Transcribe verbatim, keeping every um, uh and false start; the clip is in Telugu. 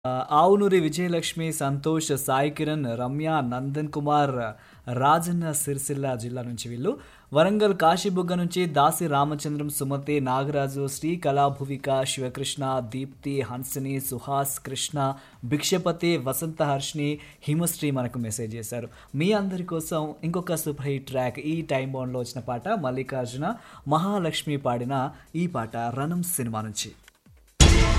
ఆహ్, ఆవునూరి విజయలక్ష్మి, సంతోష్, సాయి కిరణ్, రమ్య, నందన్ కుమార్, రాజన్న సిరిసిల్ల జిల్లా నుంచి వీళ్ళు. వరంగల్ కాశీబుగ్గ నుంచి దాసి రామచంద్రం, సుమతి, నాగరాజు, శ్రీ కళాభువిక, శివకృష్ణ, దీప్తి, హన్సిని, సుహాస్, కృష్ణ, భిక్షపతి, వసంత హర్షిని, హిమశ్రీ మనకు మెసేజ్ చేశారు. మీ అందరి కోసం ఇంకొక సూపర్ హిట్ ట్రాక్ ఈ టైం బౌండ్‌లో వచ్చిన పాట మల్లికార్జున, మహాలక్ష్మి పాడిన ఈ పాట 'రణం' సినిమా నుంచి.